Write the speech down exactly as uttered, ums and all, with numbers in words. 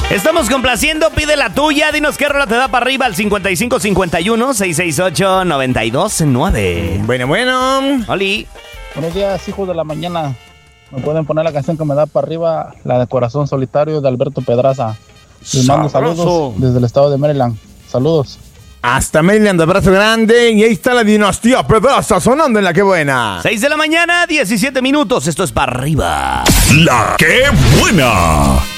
Estamos complaciendo, pide la tuya. Dinos qué rola te da para arriba al cincuenta y cinco cincuenta y uno, seiscientos sesenta y ocho, noventa y dos nueve. Bueno, bueno. Oli. Buenos días, hijos de la mañana. Me pueden poner la canción que me da para arriba, la de Corazón Solitario de Alberto Pedraza. Les mando saludos desde el estado de Maryland. Saludos. Hasta Maryland, abrazo grande. Y ahí está la dinastía Pedraza sonando en La Que Buena. seis de la mañana, diecisiete minutos. Esto es para arriba. La Que Buena.